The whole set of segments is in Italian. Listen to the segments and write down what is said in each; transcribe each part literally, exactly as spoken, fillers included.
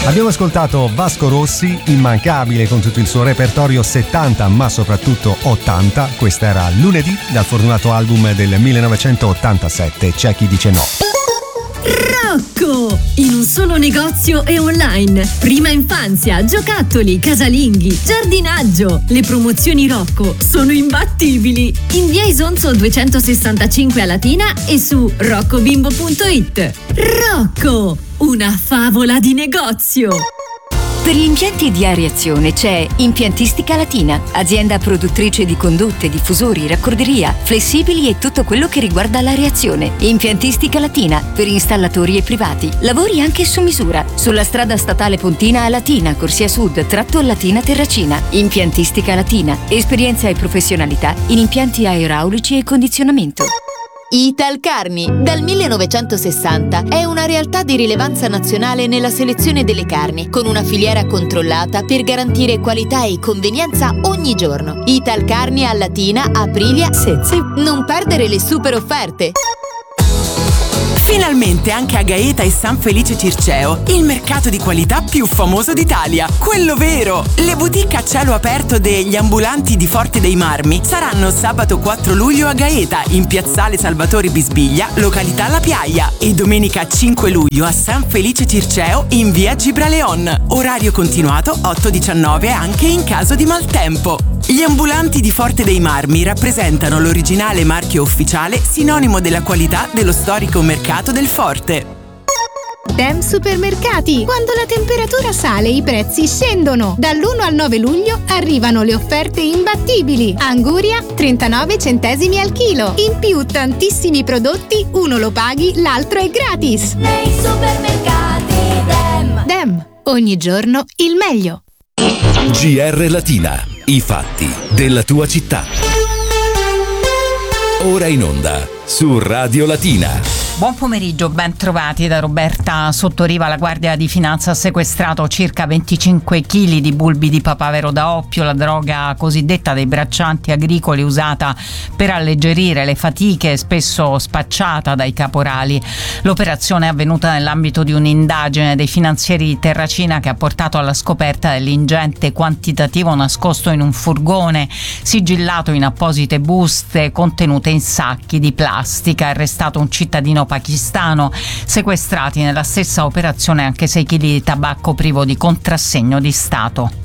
Abbiamo ascoltato Vasco Rossi, immancabile con tutto il suo repertorio settanta ma soprattutto ottanta. Questa era Lunedì dal fortunato album del millenovecentottantasette. C'è chi dice no. Rocco! In un solo negozio e online. Prima infanzia, giocattoli, casalinghi, giardinaggio. Le promozioni Rocco sono imbattibili. In via Isonzo duecentosessantacinque a Latina e su roccobimbo punto it. Rocco! Una favola di negozio! Per gli impianti di areazione c'è Impiantistica Latina, azienda produttrice di condotte, diffusori, raccorderia, flessibili e tutto quello che riguarda l'areazione. Impiantistica Latina, per installatori e privati. Lavori anche su misura. Sulla strada statale Pontina a Latina, Corsia Sud, tratto Latina Terracina. Impiantistica Latina, esperienza e professionalità in impianti aeraulici e condizionamento. Italcarni, dal millenovecentosessanta, è una realtà di rilevanza nazionale nella selezione delle carni, con una filiera controllata per garantire qualità e convenienza ogni giorno. Italcarni a Latina, Aprilia, Sezze. Non perdere le super offerte! Finalmente anche a Gaeta e San Felice Circeo, il mercato di qualità più famoso d'Italia, quello vero! Le boutique a cielo aperto degli ambulanti di Forte dei Marmi saranno sabato quattro luglio a Gaeta, in piazzale Salvatore Bisbiglia, località La Piaia, e domenica cinque luglio a San Felice Circeo in via Gibraleon. Orario continuato otto diciannove anche in caso di maltempo. Gli ambulanti di Forte dei Marmi rappresentano l'originale marchio ufficiale sinonimo della qualità dello storico mercato del Forte. Dem Supermercati. Quando la temperatura sale, i prezzi scendono. Dall'primo al nove luglio arrivano le offerte imbattibili. Anguria trentanove centesimi al chilo. In più tantissimi prodotti, uno lo paghi, l'altro è gratis. Nei supermercati Dem. Dem, ogni giorno il meglio. G R Latina, i fatti della tua città. Ora in onda su Radio Latina. Buon pomeriggio, ben trovati da Roberta Sottoriva. La Guardia di Finanza ha sequestrato circa venticinque chili di bulbi di papavero da oppio, la droga cosiddetta dei braccianti agricoli usata per alleggerire le fatiche, spesso spacciata dai caporali. L'operazione è avvenuta nell'ambito di un'indagine dei finanzieri di Terracina che ha portato alla scoperta dell'ingente quantitativo nascosto in un furgone sigillato in apposite buste contenute in sacchi di plastica. Arrestato un cittadino pakistano, sequestrati nella stessa operazione anche sei chili di tabacco privo di contrassegno di Stato.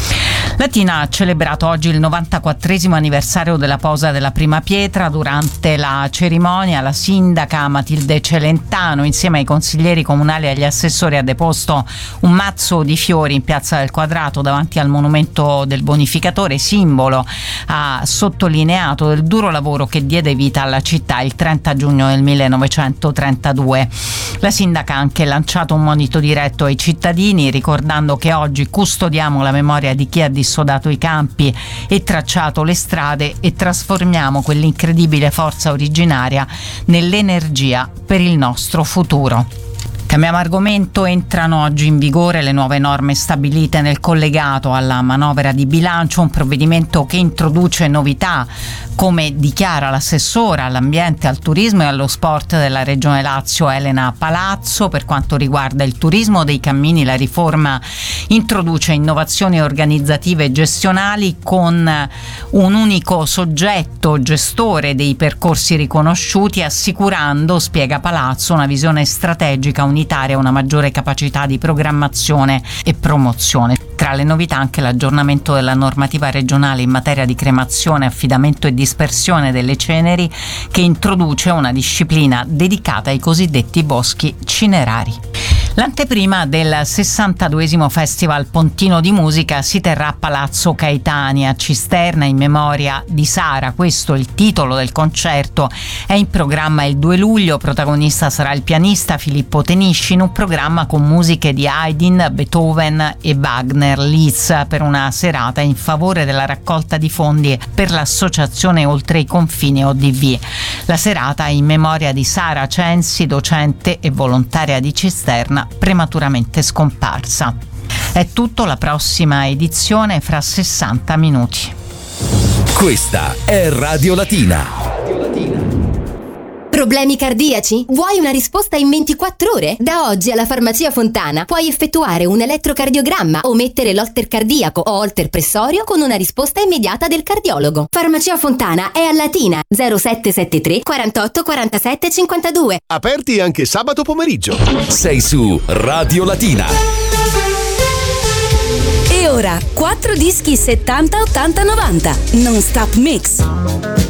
Latina ha celebrato oggi il novantaquattresimo anniversario della posa della prima pietra. Durante la cerimonia la sindaca Matilde Celentano insieme ai consiglieri comunali e agli assessori ha deposto un mazzo di fiori in Piazza del Quadrato davanti al monumento del bonificatore, simbolo, ha sottolineato, del duro lavoro che diede vita alla città il trenta giugno del millenovecentotrentadue. La sindaca ha anche lanciato un monito diretto ai cittadini ricordando che oggi custodiamo la memoria di chi ha dissodato i campi e tracciato le strade e trasformiamo quell'incredibile forza originaria nell'energia per il nostro futuro. Cambiamo argomento, entrano oggi in vigore le nuove norme stabilite nel collegato alla manovra di bilancio, un provvedimento che introduce novità, come dichiara l'assessora all'ambiente, al turismo e allo sport della Regione Lazio Elena Palazzo. Per quanto riguarda il turismo dei cammini, la riforma introduce innovazioni organizzative e gestionali con un unico soggetto gestore dei percorsi riconosciuti, assicurando, spiega Palazzo, una visione strategica unitaria, una maggiore capacità di programmazione e promozione. Tra le novità anche l'aggiornamento della normativa regionale in materia di cremazione, affidamento e dispersione delle ceneri, che introduce una disciplina dedicata ai cosiddetti boschi cinerari. L'anteprima del sessantaduesimo Festival Pontino di Musica si terrà a Palazzo Caetani a Cisterna in memoria di Sara. Questo è il titolo del concerto. È in programma il due luglio, protagonista sarà il pianista Filippo Tenisci in un programma con musiche di Haydn, Beethoven e Wagner Liszt, per una serata in favore della raccolta di fondi per l'associazione Oltre i Confini O D V. La serata è in memoria di Sara Censi, docente e volontaria di Cisterna, prematuramente scomparsa. È tutto, la prossima edizione fra sessanta minuti. Questa è Radio Latina. Problemi cardiaci? Vuoi una risposta in ventiquattro ore? Da oggi alla Farmacia Fontana puoi effettuare un elettrocardiogramma o mettere l'holter cardiaco o holter pressorio con una risposta immediata del cardiologo. Farmacia Fontana è a Latina zero sette sette tre quarantotto quarantasette cinquantadue. Aperti anche sabato pomeriggio. Sei su Radio Latina. E ora quattro dischi settanta ottanta novanta Non Stop Mix.